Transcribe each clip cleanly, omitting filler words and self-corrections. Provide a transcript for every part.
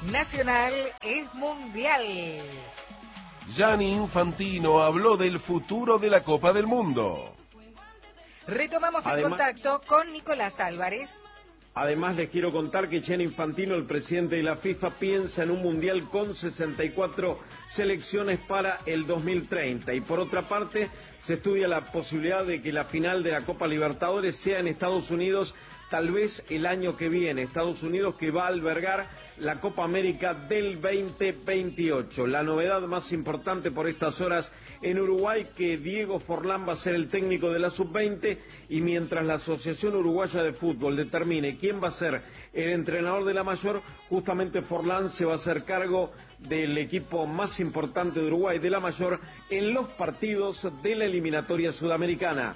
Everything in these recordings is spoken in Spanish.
Nacional es mundial. Gianni Infantino habló del futuro de la Copa del Mundo. Retomamos el contacto con Nicolás Álvarez. Además, les quiero contar que Gianni Infantino, el presidente de la FIFA, piensa en un mundial con 64 selecciones para el 2030. Y por otra parte, se estudia la posibilidad de que la final de la Copa Libertadores sea en Estados Unidos, tal vez el año que viene. Estados Unidos, que va a albergar la Copa América del 2028. La novedad más importante por estas horas en Uruguay, que Diego Forlán va a ser el técnico de la Sub-20, y mientras la Asociación Uruguaya de Fútbol determine quién va a ser el entrenador de la mayor, justamente Forlán se va a hacer cargo del equipo más importante de Uruguay, de la mayor, en los partidos de la eliminatoria sudamericana.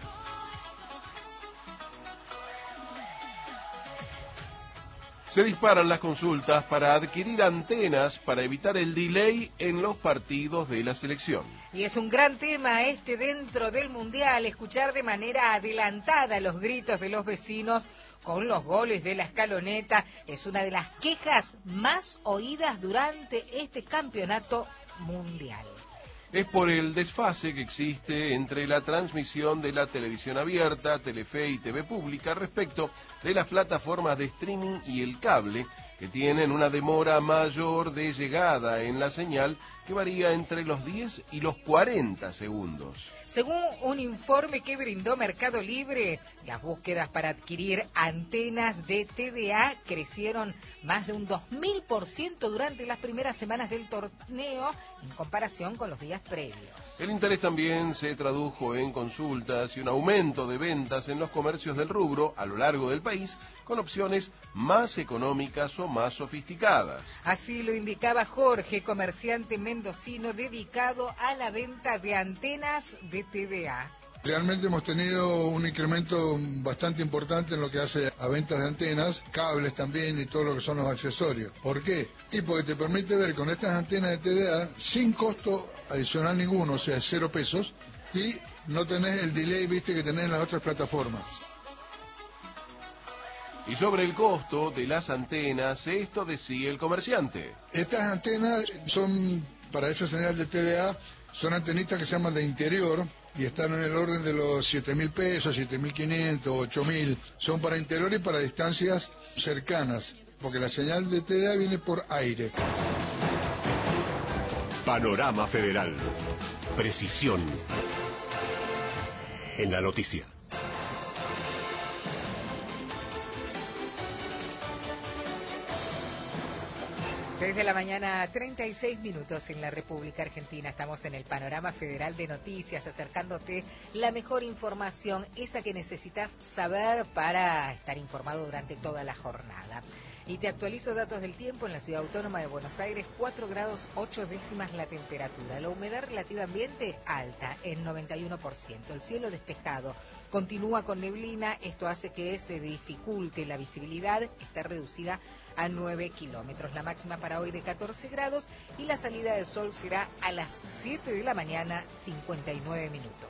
Se disparan las consultas para adquirir antenas para evitar el delay en los partidos de la selección. Y es un gran tema dentro del Mundial, escuchar de manera adelantada los gritos de los vecinos con los goles de la escaloneta. Es una de las quejas más oídas durante este campeonato mundial. Es por el desfase que existe entre la transmisión de la televisión abierta, Telefe y TV Pública respecto de las plataformas de streaming y el cable, que tienen una demora mayor de llegada en la señal que varía entre los 10 y los 40 segundos. Según un informe que brindó Mercado Libre, las búsquedas para adquirir antenas de TDA crecieron más de un 2000% durante las primeras semanas del torneo en comparación con los días previos. El interés también se tradujo en consultas y un aumento de ventas en los comercios del rubro a lo largo del país, con opciones más económicas o más sofisticadas. Así lo indicaba Jorge, comerciante mendocino dedicado a la venta de antenas de TDA. Realmente hemos tenido un incremento bastante importante en lo que hace a ventas de antenas, cables también y todo lo que son los accesorios. ¿Por qué? Y porque te permite ver con estas antenas de TDA sin costo adicional ninguno, o sea, 0 pesos, y no tenés el delay, viste, que tenés en las otras plataformas. Y sobre el costo de las antenas, esto decía el comerciante. Estas antenas son, para esa señal de TDA, son antenitas que se llaman de interior y están en el orden de los 7.000 pesos, 7.500, 8.000. Son para interior y para distancias cercanas, porque la señal de TDA viene por aire. Panorama Federal. Precisión en la noticia. 6 de la mañana, 36 minutos en la República Argentina. Estamos en el Panorama Federal de Noticias, acercándote la mejor información, esa que necesitas saber para estar informado durante toda la jornada. Y te actualizo datos del tiempo en la Ciudad Autónoma de Buenos Aires: 4 grados 8 décimas la temperatura. La humedad relativa ambiente alta, en 91%. El cielo despejado, continúa con neblina. Esto hace que se dificulte la visibilidad, está reducida a 9 kilómetros. La máxima para hoy de 14 grados y la salida del sol será a las 7 de la mañana, 59 minutos.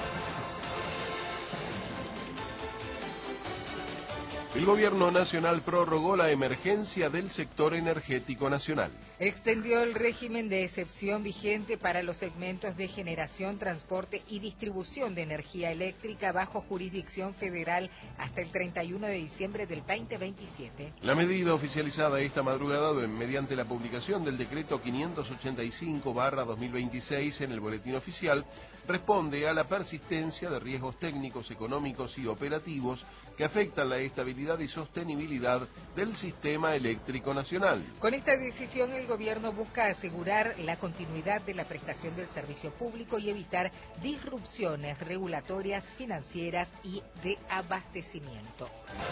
El gobierno nacional prorrogó la emergencia del sector energético nacional. Extendió el régimen de excepción vigente para los segmentos de generación, transporte y distribución de energía eléctrica bajo jurisdicción federal hasta el 31 de diciembre del 2027. La medida, oficializada esta madrugada mediante la publicación del decreto 585/2026 en el Boletín Oficial, responde a la persistencia de riesgos técnicos, económicos y operativos que afectan la estabilidad y sostenibilidad del sistema eléctrico nacional. Con esta decisión, el gobierno busca asegurar la continuidad de la prestación del servicio público y evitar disrupciones regulatorias, financieras y de abastecimiento.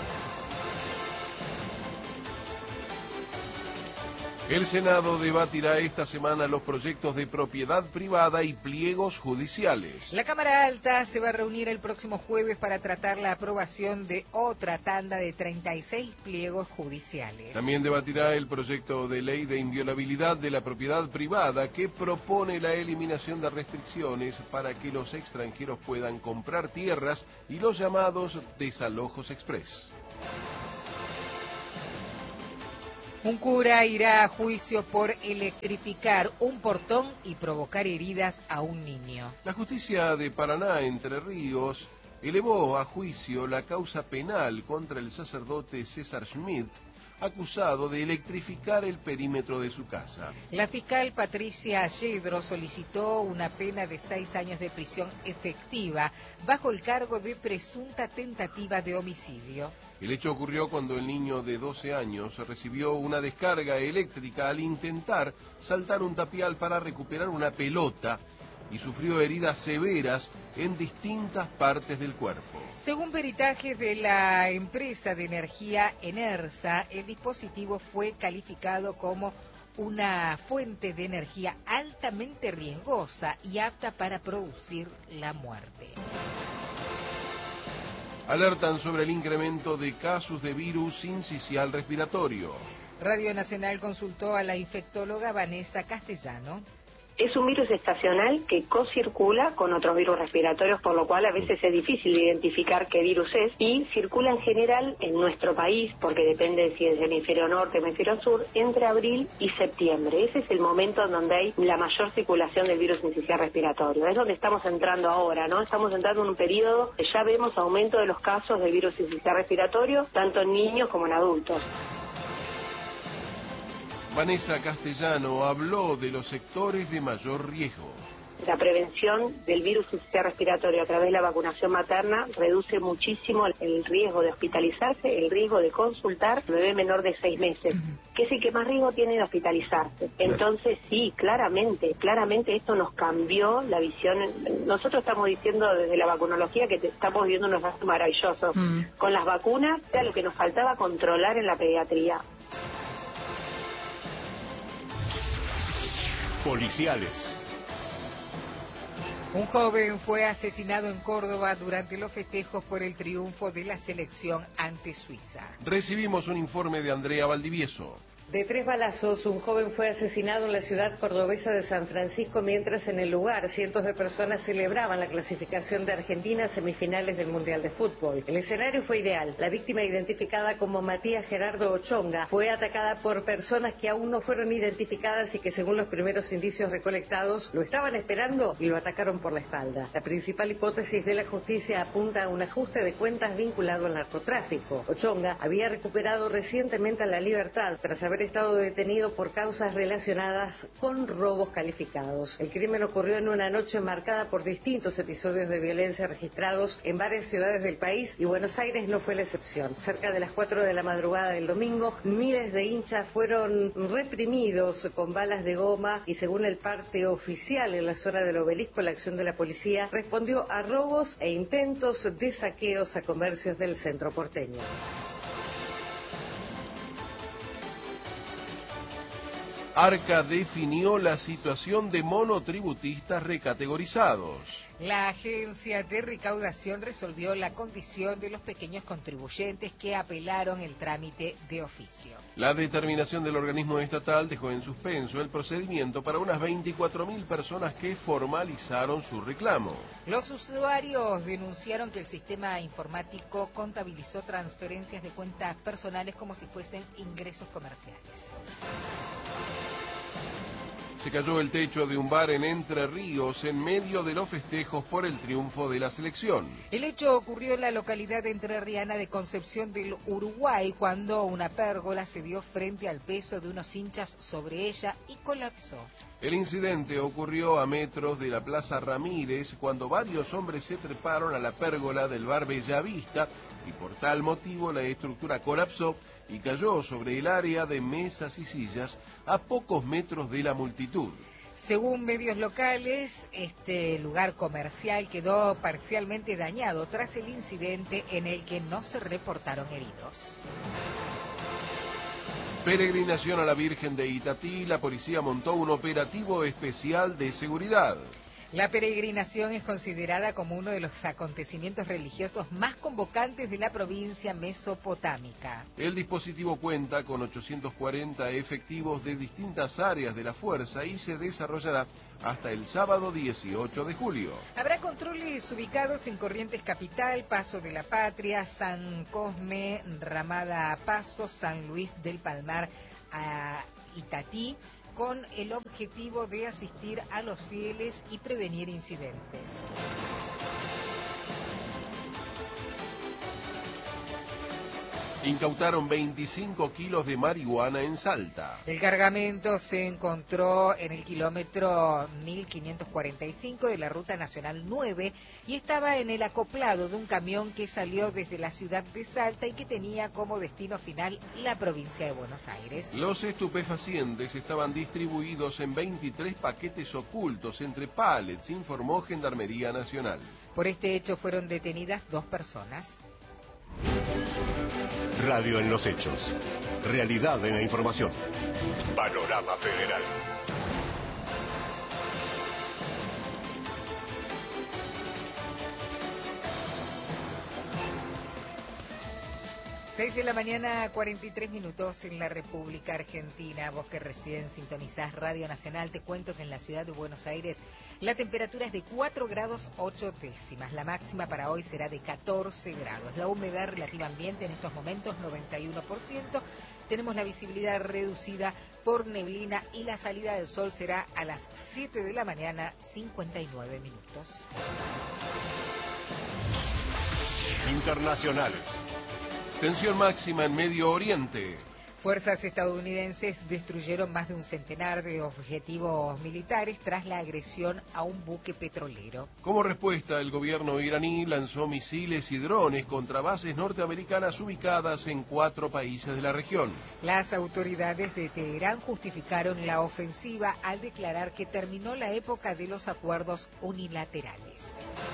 El Senado debatirá esta semana los proyectos de propiedad privada y pliegos judiciales. La Cámara Alta se va a reunir el próximo jueves para tratar la aprobación de otra tanda de 36 pliegos judiciales. También debatirá el proyecto de ley de inviolabilidad de la propiedad privada, que propone la eliminación de restricciones para que los extranjeros puedan comprar tierras y los llamados desalojos express. Un cura irá a juicio por electrificar un portón y provocar heridas a un niño. La justicia de Paraná, Entre Ríos, elevó a juicio la causa penal contra el sacerdote César Schmidt, acusado de electrificar el perímetro de su casa. La fiscal Patricia Yedro solicitó una pena de 6 años de prisión efectiva bajo el cargo de presunta tentativa de homicidio. El hecho ocurrió cuando el niño de 12 años recibió una descarga eléctrica al intentar saltar un tapial para recuperar una pelota y sufrió heridas severas en distintas partes del cuerpo. Según peritajes de la empresa de energía Enersa, el dispositivo fue calificado como una fuente de energía altamente riesgosa y apta para producir la muerte. Alertan sobre el incremento de casos de virus sincicial respiratorio. Radio Nacional consultó a la infectóloga Vanessa Castellano. Es un virus estacional que co-circula con otros virus respiratorios, por lo cual a veces es difícil identificar qué virus es, y circula en general en nuestro país, porque depende de si es del hemisferio norte o hemisferio sur, entre abril y septiembre. Ese es el momento en donde hay la mayor circulación del virus sincicial respiratorio. Es donde estamos entrando ahora, ¿no? Estamos entrando en un periodo que ya vemos aumento de los casos de virus sincicial respiratorio, tanto en niños como en adultos. Vanessa Castellano habló de los sectores de mayor riesgo. La prevención del virus sincicial respiratorio a través de la vacunación materna reduce muchísimo el riesgo de hospitalizarse, el riesgo de consultar al bebé menor de 6 meses, que es el que más riesgo tiene de hospitalizarse. Entonces sí, claramente esto nos cambió la visión. Nosotros estamos diciendo desde la vacunología que estamos viviendo unos datos maravillosos. Con las vacunas era lo que nos faltaba controlar en la pediatría. Policiales. Un joven fue asesinado en Córdoba durante los festejos por el triunfo de la selección ante Suiza. Recibimos un informe de Andrea Valdivieso. De 3 balazos, un joven fue asesinado en la ciudad cordobesa de San Francisco, mientras en el lugar cientos de personas celebraban la clasificación de Argentina a semifinales del Mundial de Fútbol. El escenario fue ideal. La víctima, identificada como Matías Gerardo Ochonga, fue atacada por personas que aún no fueron identificadas y que, según los primeros indicios recolectados, lo estaban esperando y lo atacaron por la espalda. La principal hipótesis de la justicia apunta a un ajuste de cuentas vinculado al narcotráfico. Ochonga había recuperado recientemente la libertad tras haber estado detenido por causas relacionadas con robos calificados. El crimen ocurrió en una noche marcada por distintos episodios de violencia registrados en varias ciudades del país, y Buenos Aires no fue la excepción. Cerca de las 4 de la madrugada del domingo, miles de hinchas fueron reprimidos con balas de goma y, según el parte oficial en la zona del Obelisco, la acción de la policía respondió a robos e intentos de saqueos a comercios del centro porteño. Arca definió la situación de monotributistas recategorizados. La agencia de recaudación resolvió la condición de los pequeños contribuyentes que apelaron el trámite de oficio. La determinación del organismo estatal dejó en suspenso el procedimiento para unas 24.000 personas que formalizaron su reclamo. Los usuarios denunciaron que el sistema informático contabilizó transferencias de cuentas personales como si fuesen ingresos comerciales. Se cayó el techo de un bar en Entre Ríos en medio de los festejos por el triunfo de la selección. El hecho ocurrió en la localidad entrerriana de Concepción del Uruguay, cuando una pérgola se dio frente al peso de unos hinchas sobre ella y colapsó. El incidente ocurrió a metros de la Plaza Ramírez, cuando varios hombres se treparon a la pérgola del bar Bellavista y por tal motivo la estructura colapsó y cayó sobre el área de mesas y sillas a pocos metros de la multitud. Según medios locales, este lugar comercial quedó parcialmente dañado tras el incidente, en el que no se reportaron heridos. Peregrinación a la Virgen de Itatí, la policía montó un operativo especial de seguridad. La peregrinación es considerada como uno de los acontecimientos religiosos más convocantes de la provincia mesopotámica. El dispositivo cuenta con 840 efectivos de distintas áreas de la fuerza y se desarrollará hasta el sábado 18 de julio. Habrá controles ubicados en Corrientes Capital, Paso de la Patria, San Cosme, Ramada Paso, San Luis del Palmar, a Itatí con el objetivo de asistir a los fieles y prevenir incidentes. Incautaron 25 kilos de marihuana en Salta. El cargamento se encontró en el kilómetro 1545 de la Ruta Nacional 9 y estaba en el acoplado de un camión que salió desde la ciudad de Salta y que tenía como destino final la provincia de Buenos Aires. Los estupefacientes estaban distribuidos en 23 paquetes ocultos entre pallets, informó Gendarmería Nacional. Por este hecho fueron detenidas 2 personas. Radio en los hechos. Realidad en la información. Panorama Federal. 6 de la mañana, 43 minutos en la República Argentina. Vos que recién sintonizás Radio Nacional, te cuento que en la ciudad de Buenos Aires la temperatura es de 4 grados 8 décimas. La máxima para hoy será de 14 grados. La humedad relativa ambiente en estos momentos 91%. Tenemos la visibilidad reducida por neblina y la salida del sol será a las 7 de la mañana, 59 minutos. Internacionales. Tensión máxima en Medio Oriente. Fuerzas estadounidenses destruyeron más de un centenar de objetivos militares tras la agresión a un buque petrolero. Como respuesta, el gobierno iraní lanzó misiles y drones contra bases norteamericanas ubicadas en 4 países de la región. Las autoridades de Teherán justificaron la ofensiva al declarar que terminó la época de los acuerdos unilaterales.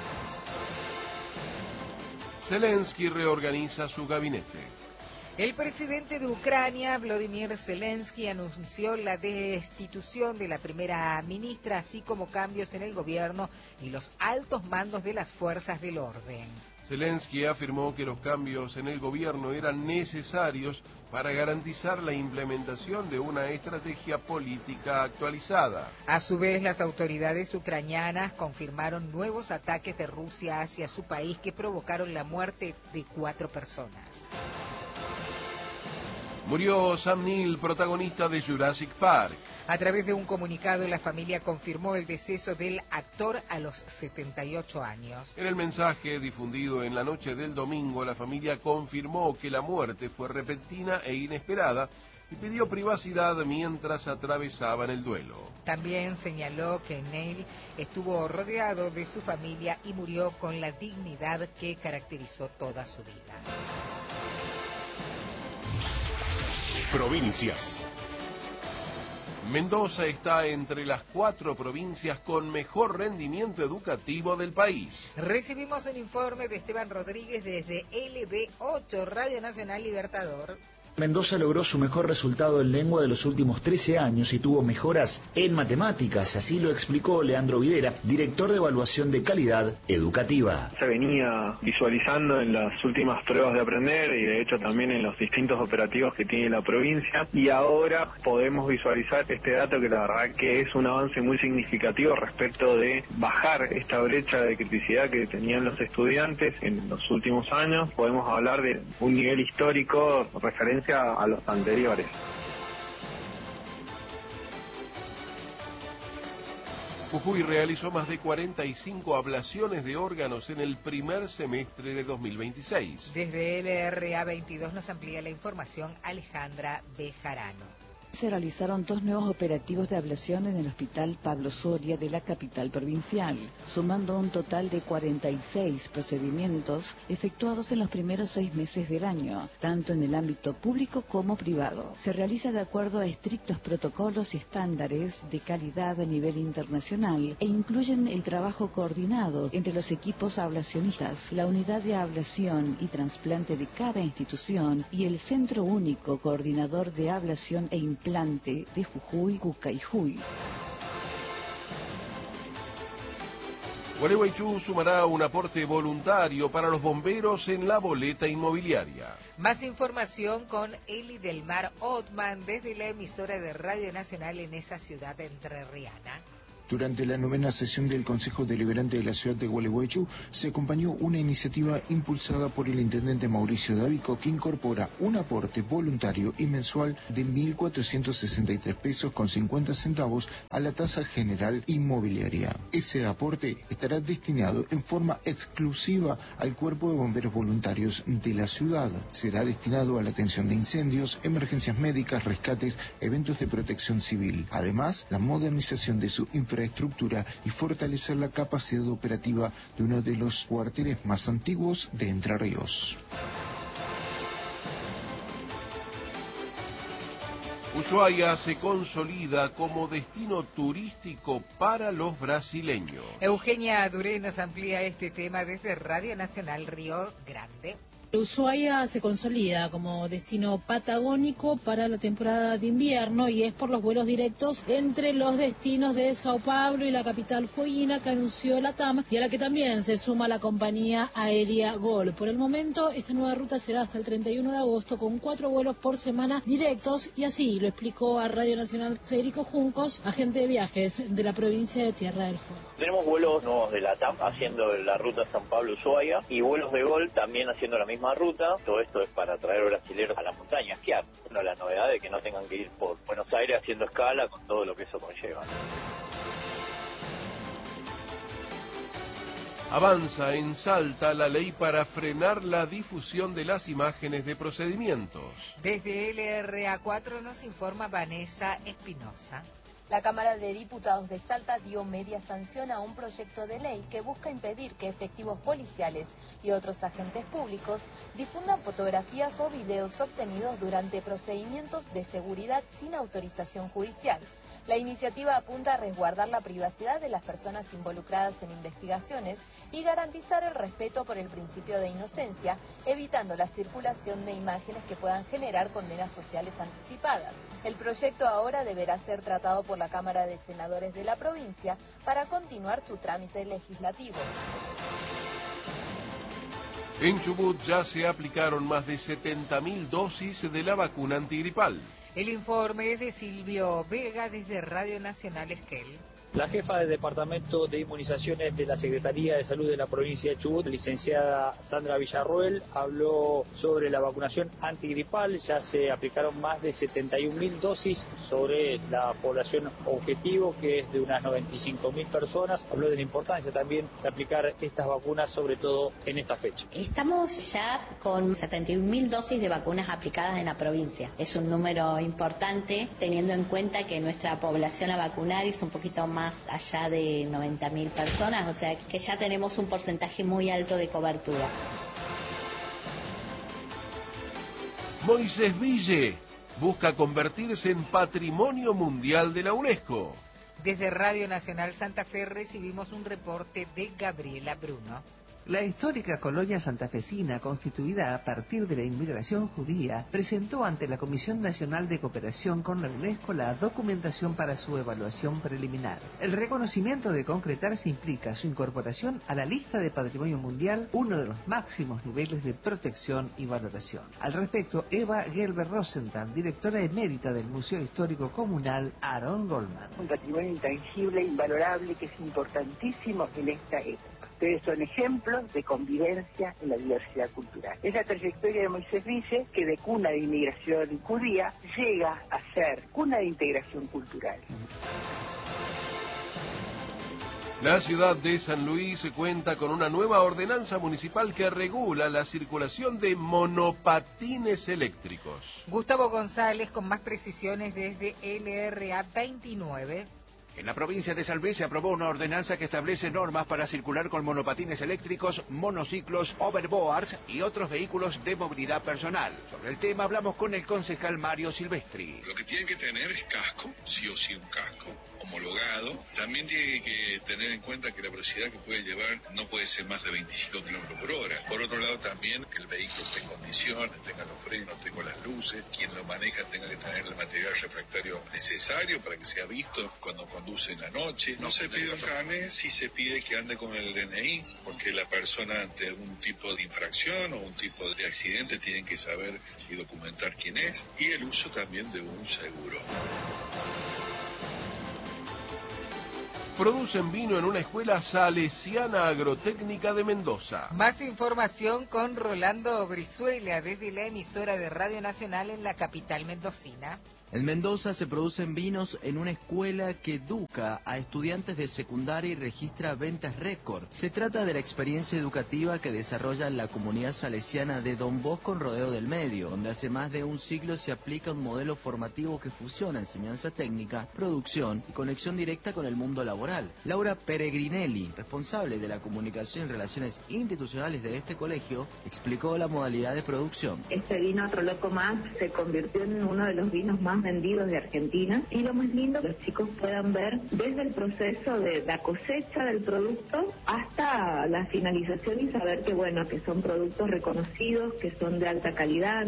Zelensky reorganiza su gabinete. El presidente de Ucrania, Volodymyr Zelensky, anunció la destitución de la primera ministra, así como cambios en el gobierno y los altos mandos de las fuerzas del orden. Zelensky afirmó que los cambios en el gobierno eran necesarios para garantizar la implementación de una estrategia política actualizada. A su vez, las autoridades ucranianas confirmaron nuevos ataques de Rusia hacia su país que provocaron la muerte de 4 personas. Murió Sam Neill, protagonista de Jurassic Park. A través de un comunicado, la familia confirmó el deceso del actor a los 78 años. En el mensaje difundido en la noche del domingo, la familia confirmó que la muerte fue repentina e inesperada y pidió privacidad mientras atravesaban el duelo. También señaló que Neil estuvo rodeado de su familia y murió con la dignidad que caracterizó toda su vida. Provincias. Mendoza está entre las 4 provincias con mejor rendimiento educativo del país. Recibimos un informe de Esteban Rodríguez desde LB8, Radio Nacional Libertador. Mendoza logró su mejor resultado en lengua de los últimos 13 años y tuvo mejoras en matemáticas, así lo explicó Leandro Videra, director de evaluación de calidad educativa. Se venía visualizando en las últimas pruebas de aprender y de hecho también en los distintos operativos que tiene la provincia y ahora podemos visualizar este dato que la verdad que es un avance muy significativo respecto de bajar esta brecha de criticidad que tenían los estudiantes en los últimos años. Podemos hablar de un nivel histórico referencia a los anteriores. Jujuy realizó más de 45 ablaciones de órganos en el primer semestre de 2026. Desde LRA 22 nos amplía la información Alejandra Bejarano. Se realizaron 2 nuevos operativos de ablación en el Hospital Pablo Soria de la capital provincial, sumando un total de 46 procedimientos efectuados en los primeros 6 meses del año, tanto en el ámbito público como privado. Se realiza de acuerdo a estrictos protocolos y estándares de calidad a nivel internacional e incluyen el trabajo coordinado entre los equipos ablacionistas, la unidad de ablación y trasplante de cada institución y el Centro Único Coordinador de Ablación e Implante de Jujuy, Cucaijui. Gualeguaychú sumará un aporte voluntario para los bomberos en la boleta inmobiliaria. Más información con Eli del Mar Otman desde la emisora de Radio Nacional en esa ciudad entrerriana. Durante la 9ª sesión del Consejo Deliberante de la ciudad de Gualeguaychú se acompañó una iniciativa impulsada por el intendente Mauricio Dávico que incorpora un aporte voluntario y mensual de 1.463 pesos con 50 centavos a la tasa general inmobiliaria. Ese aporte estará destinado en forma exclusiva al Cuerpo de Bomberos Voluntarios de la ciudad. Será destinado a la atención de incendios, emergencias médicas, rescates, eventos de protección civil. Además, la modernización de su infraestructura y fortalecer la capacidad operativa de uno de los cuarteles más antiguos de Entre Ríos. Ushuaia se consolida como destino turístico para los brasileños. Eugenia Duré nos amplía este tema desde Radio Nacional Río Grande. Ushuaia se consolida como destino patagónico para la temporada de invierno y es por los vuelos directos entre los destinos de Sao Paulo y la capital fueguina que anunció la TAM y a la que también se suma la compañía aérea Gol. Por el momento, esta nueva ruta será hasta el 31 de agosto con 4 vuelos por semana directos y así lo explicó a Radio Nacional Federico Juncos, agente de viajes de la provincia de Tierra del Fuego. Tenemos vuelos nuevos de la TAM haciendo la ruta San Pablo-Ushuaia y vuelos de Gol también haciendo la misma ruta. Todo esto es para traer brasileños a la montaña a esquiar. Bueno, la novedad es que no tengan que ir por Buenos Aires haciendo escala con todo lo que eso conlleva. Avanza en Salta la ley para frenar la difusión de las imágenes de procedimientos. Desde LRA4 nos informa Vanessa Espinosa. La Cámara de Diputados de Salta dio media sanción a un proyecto de ley que busca impedir que efectivos policiales y otros agentes públicos difundan fotografías o videos obtenidos durante procedimientos de seguridad sin autorización judicial. La iniciativa apunta a resguardar la privacidad de las personas involucradas en investigaciones y garantizar el respeto por el principio de inocencia, evitando la circulación de imágenes que puedan generar condenas sociales anticipadas. El proyecto ahora deberá ser tratado por la Cámara de Senadores de la provincia para continuar su trámite legislativo. En Chubut ya se aplicaron más de 70.000 dosis de la vacuna antigripal. El informe es de Silvio Vega desde Radio Nacional Esquel. La jefa del Departamento de Inmunizaciones de la Secretaría de Salud de la provincia de Chubut, licenciada Sandra Villarroel, habló sobre la vacunación antigripal. Ya se aplicaron más de 71.000 dosis sobre la población objetivo, que es de unas 95.000 personas. Habló de la importancia también de aplicar estas vacunas, sobre todo en esta fecha. Estamos ya con 71.000 dosis de vacunas aplicadas en la provincia. Es un número importante, teniendo en cuenta que nuestra población a vacunar es un poquito más allá de 90.000 personas, o sea que ya tenemos un porcentaje muy alto de cobertura. Moisés Ville busca convertirse en Patrimonio Mundial de la UNESCO. Desde Radio Nacional Santa Fe recibimos un reporte de Gabriela Bruno. La histórica colonia santafesina, constituida a partir de la inmigración judía, presentó ante la Comisión Nacional de Cooperación con la UNESCO la documentación para su evaluación preliminar. El reconocimiento de concretarse implica su incorporación a la lista de Patrimonio Mundial, uno de los máximos niveles de protección y valoración. Al respecto, Eva Gelber Rosenthal, directora emérita del Museo Histórico Comunal Aaron Goldman. Un patrimonio intangible, invalorable, que es importantísimo en esta época. Ustedes son ejemplos de convivencia en la diversidad cultural. Es la trayectoria de Moisés Ville, que de cuna de inmigración judía llega a ser cuna de integración cultural. La ciudad de San Luis cuenta con una nueva ordenanza municipal que regula la circulación de monopatines eléctricos. Gustavo González con más precisiones desde LRA 29. En la provincia de San Luis se aprobó una ordenanza que establece normas para circular con monopatines eléctricos, monociclos, overboards y otros vehículos de movilidad personal. Sobre el tema hablamos con el concejal Mario Silvestri. Lo que tienen que tener es casco, sí o sí un casco homologado. También tiene que tener en cuenta que la velocidad que puede llevar no puede ser más de 25 kilómetros por hora. Por otro lado, también que el vehículo esté en condiciones, tenga los frenos, tenga las luces, quien lo maneja tenga que tener el material refractario necesario para que sea visto cuando conduce en la noche. No se pide un carnet, sí se pide que ande con el DNI, porque la persona ante un tipo de infracción o un tipo de accidente tienen que saber y documentar quién es, y el uso también de un seguro. producen vino en una escuela salesiana agrotécnica de Mendoza. Más información con Rolando Brizuela desde la emisora de Radio Nacional en la capital mendocina. En Mendoza se producen vinos en una escuela que educa a estudiantes de secundaria y registra ventas récord. Se trata de la experiencia educativa que desarrolla la comunidad salesiana de Don Bosco en Rodeo del Medio, donde hace más de un siglo se aplica un modelo formativo que fusiona enseñanza técnica, producción y conexión directa con el mundo laboral. Laura Peregrinelli, responsable de la comunicación y relaciones institucionales de este colegio, explicó la modalidad de producción. Este vino Otro Loco Más se convirtió en uno de los vinos más vendidos de Argentina, y lo más lindo que los chicos puedan ver desde el proceso de la cosecha del producto hasta la finalización y saber que bueno, que son productos reconocidos, que son de alta calidad.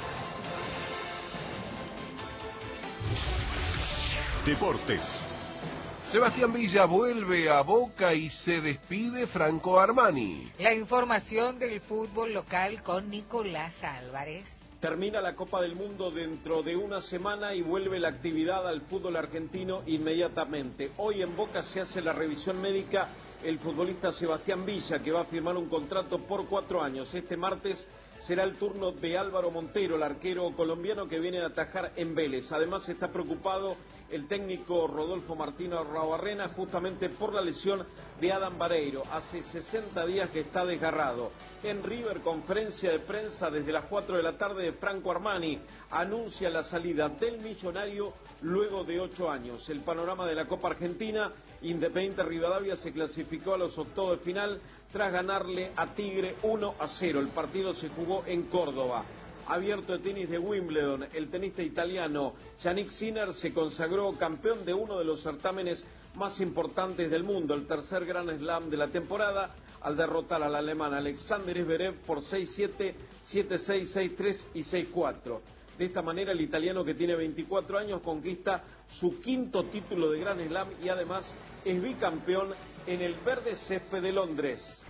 Deportes. Sebastián Villa vuelve a Boca y se despide Franco Armani. La información del fútbol local con Nicolás Álvarez. Termina la Copa del Mundo dentro de una semana y vuelve la actividad al fútbol argentino inmediatamente. Hoy en Boca se hace la revisión médica el futbolista Sebastián Villa, que va a firmar un contrato por 4 años. Este martes será el turno de Álvaro Montero, el arquero colombiano que viene a atajar en Vélez. Además está preocupado el técnico Rodolfo Martino Arruabarrena justamente por la lesión de Adam Vareiro. Hace 60 días que está desgarrado. En River, conferencia de prensa desde las 4 de la tarde de Franco Armani. Anuncia la salida del millonario luego de 8 años. El panorama de la Copa Argentina: Independiente Rivadavia se clasificó a los octavos de final tras ganarle a Tigre 1-0. El partido se jugó en Córdoba. Abierto de tenis de Wimbledon, el tenista italiano Yannick Sinner se consagró campeón de uno de los certámenes más importantes del mundo, el tercer Grand Slam de la temporada, al derrotar al alemán Alexander Zverev por 6-7, 7-6, 6-3 y 6-4. De esta manera, el italiano, que tiene 24 años, conquista su 5º título de Grand Slam y además es bicampeón en el verde césped de Londres.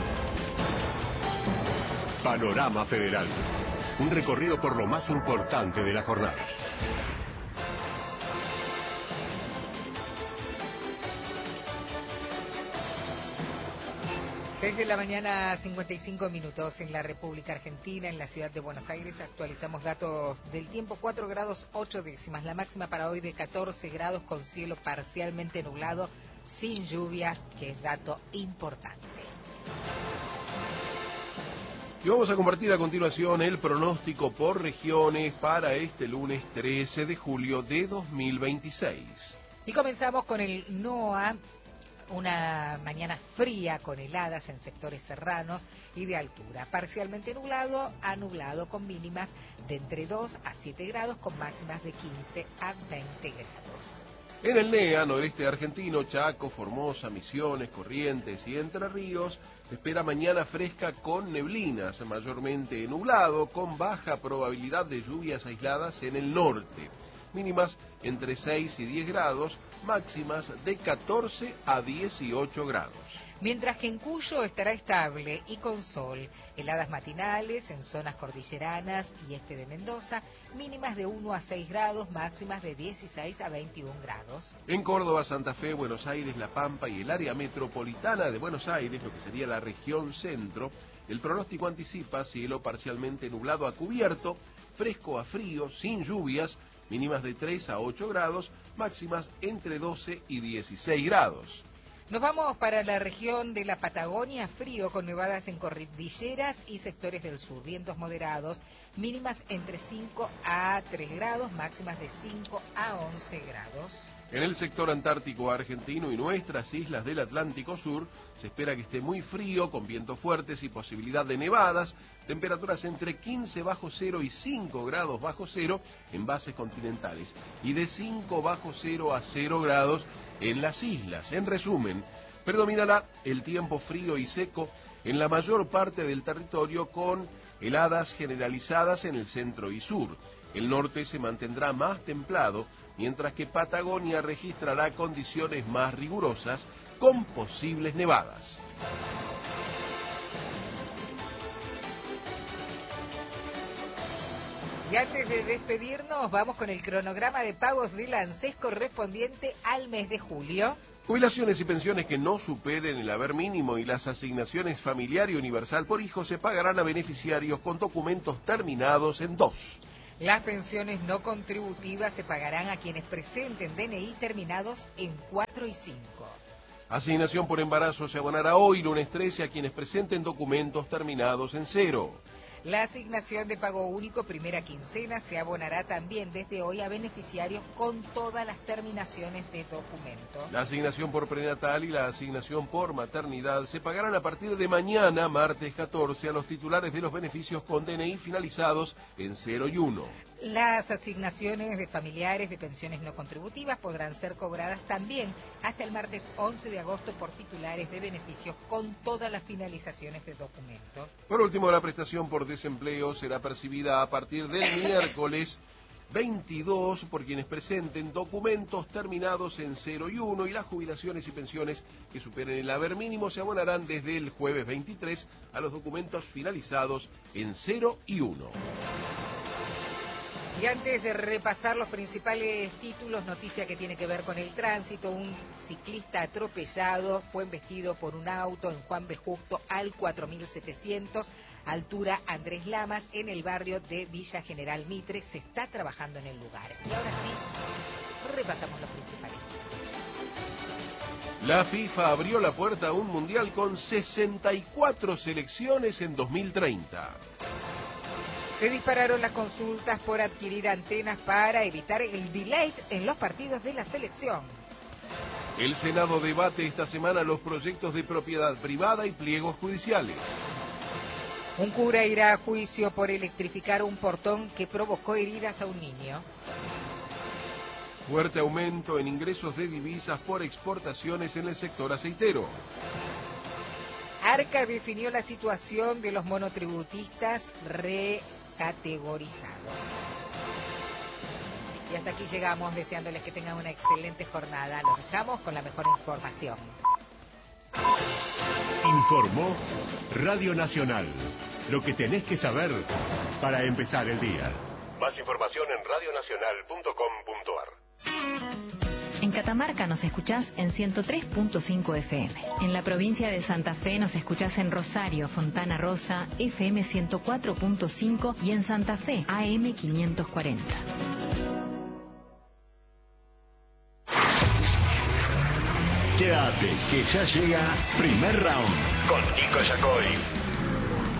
Panorama Federal. Un recorrido por lo más importante de la jornada. 6 de la mañana, 55 minutos en la República Argentina, en la ciudad de Buenos Aires. Actualizamos datos del tiempo: 4 grados 8 décimas. La máxima para hoy de 14 grados con cielo parcialmente nublado, sin lluvias, que es dato importante. Y vamos a compartir a continuación el pronóstico por regiones para este lunes 13 de julio de 2026. Y comenzamos con el NOA. Una mañana fría con heladas en sectores serranos y de altura. Parcialmente nublado a nublado con mínimas de entre 2 a 7 grados con máximas de 15 a 20 grados. En el NEA, noreste argentino, Chaco, Formosa, Misiones, Corrientes y Entre Ríos, se espera mañana fresca con neblinas, mayormente nublado, con baja probabilidad de lluvias aisladas en el norte. Mínimas entre 6 y 10 grados, máximas de 14 a 18 grados. Mientras que en Cuyo estará estable y con sol, heladas matinales en zonas cordilleranas y este de Mendoza, mínimas de 1 a 6 grados, máximas de 16 a 21 grados. En Córdoba, Santa Fe, Buenos Aires, La Pampa y el área metropolitana de Buenos Aires, lo que sería la región centro, el pronóstico anticipa cielo parcialmente nublado a cubierto, fresco a frío, sin lluvias, mínimas de 3 a 8 grados, máximas entre 12 y 16 grados. Nos vamos para la región de la Patagonia, frío con nevadas en cordilleras y sectores del sur, vientos moderados, mínimas entre 5 a 3 grados, máximas de 5 a 11 grados. En el sector antártico argentino y nuestras islas del Atlántico Sur, se espera que esté muy frío, con vientos fuertes y posibilidad de nevadas, temperaturas entre 15 bajo cero y 5 grados bajo cero en bases continentales, y de 5 bajo cero a 0 grados en las islas. En resumen, predominará el tiempo frío y seco en la mayor parte del territorio, con heladas generalizadas en el centro y sur. El norte se mantendrá más templado, mientras que Patagonia registrará condiciones más rigurosas con posibles nevadas. Y antes de despedirnos, vamos con el cronograma de pagos del ANSES correspondiente al mes de julio. Jubilaciones y pensiones que no superen el haber mínimo y las asignaciones familiar y universal por hijo se pagarán a beneficiarios con documentos terminados en 2. Las pensiones no contributivas se pagarán a quienes presenten DNI terminados en 4 y 5. Asignación por embarazo se abonará hoy, lunes 13, a quienes presenten documentos terminados en 0. La asignación de pago único primera quincena se abonará también desde hoy a beneficiarios con todas las terminaciones de documento. La asignación por prenatal y la asignación por maternidad se pagarán a partir de mañana, martes 14, a los titulares de los beneficios con DNI finalizados en 0 y 1. Las asignaciones de familiares de pensiones no contributivas podrán ser cobradas también hasta el martes 11 de agosto por titulares de beneficios con todas las finalizaciones de documentos. Por último, la prestación por desempleo será percibida a partir del miércoles 22 por quienes presenten documentos terminados en 0 y 1 y las jubilaciones y pensiones que superen el haber mínimo se abonarán desde el jueves 23 a los documentos finalizados en 0 y 1. Y antes de repasar los principales títulos, noticia que tiene que ver con el tránsito, un ciclista atropellado fue embestido por un auto en Juan B. Justo al 4700, altura Andrés Lamas, en el barrio de Villa General Mitre. Se está trabajando en el lugar. Y ahora sí, repasamos los principales. La FIFA abrió la puerta a un mundial con 64 selecciones en 2030. Se dispararon las consultas por adquirir antenas para evitar el delay en los partidos de la selección. El Senado debate esta semana los proyectos de propiedad privada y pliegos judiciales. Un cura irá a juicio por electrificar un portón que provocó heridas a un niño. Fuerte aumento en ingresos de divisas por exportaciones en el sector aceitero. Arca definió la situación de los monotributistas categorizados. Y hasta aquí llegamos, deseándoles que tengan una excelente jornada. Los dejamos con la mejor información. Informó Radio Nacional. Lo que tenés que saber para empezar el día. Más información en radionacional.com.ar. En Catamarca nos escuchás en 103.5 FM. En la provincia de Santa Fe nos escuchás en Rosario, Fontana Rosa, FM 104.5 y en Santa Fe, AM 540. Quédate, que ya llega Primer Round con Nico Yacoy.